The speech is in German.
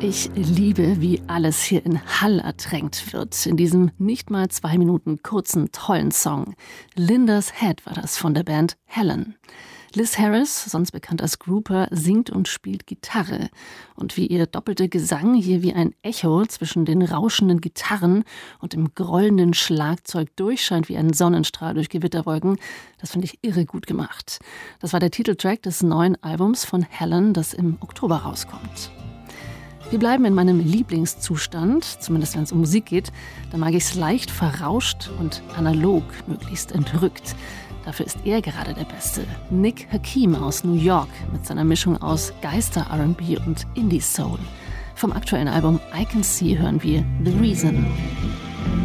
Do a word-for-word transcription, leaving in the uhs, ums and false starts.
Ich liebe, wie alles hier in Hall ertränkt wird, in diesem nicht mal zwei Minuten kurzen, tollen Song. Linda's Head war das von der Band Helen. Liz Harris, sonst bekannt als Grouper, singt und spielt Gitarre. Und wie ihr doppelter Gesang hier wie ein Echo zwischen den rauschenden Gitarren und dem grollenden Schlagzeug durchscheint wie ein Sonnenstrahl durch Gewitterwolken, das finde ich irre gut gemacht. Das war der Titeltrack des neuen Albums von Helen, das im Oktober rauskommt. Wir bleiben in meinem Lieblingszustand, zumindest wenn es um Musik geht. Da mag ich es leicht verrauscht und analog, möglichst entrückt. Dafür ist er gerade der Beste. Nick Hakim aus New York mit seiner Mischung aus Geister-R and B und Indie-Soul. Vom aktuellen Album I Can See hören wir The Reason.